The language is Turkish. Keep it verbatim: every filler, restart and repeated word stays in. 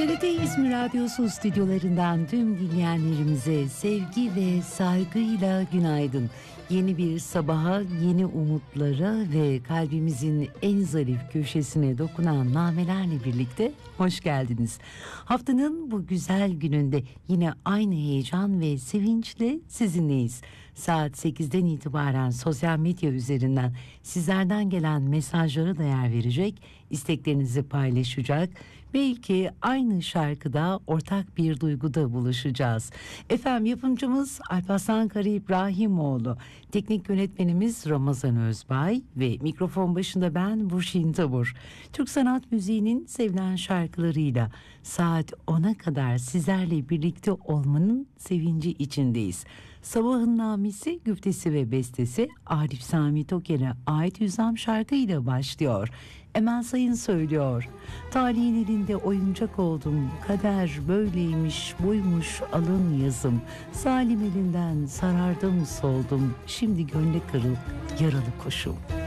T R T İzmir Radyosu stüdyolarından tüm dinleyenlerimize sevgi ve saygıyla günaydın. Yeni bir sabaha, yeni umutlara ve kalbimizin en zarif köşesine dokunan namelerle birlikte hoş geldiniz. Haftanın bu güzel gününde yine aynı heyecan ve sevinçle sizinleyiz. Saat sekizden itibaren sosyal medya üzerinden sizlerden gelen mesajlara değer verecek, isteklerinizi paylaşacak, belki aynı şarkıda ortak bir duyguda buluşacağız. Efendim, yapımcımız Alparslan Kara İbrahimoğlu, teknik yönetmenimiz Ramazan Özbay ve mikrofon başında ben Burçin Tabur. Türk sanat müziğinin sevilen şarkılarıyla saat ona kadar sizlerle birlikte olmanın sevinci içindeyiz. Sabahın namisi, güftesi ve bestesi Arif Sami Toker'e ait Hüzzam şarkıyla başlıyor. Emel Sayın söylüyor. Talihin elinde oyuncak oldum, kader böyleymiş, buymuş alın yazım. Zalim elinden sarardım soldum, şimdi gönle kırık yaralı kuşum.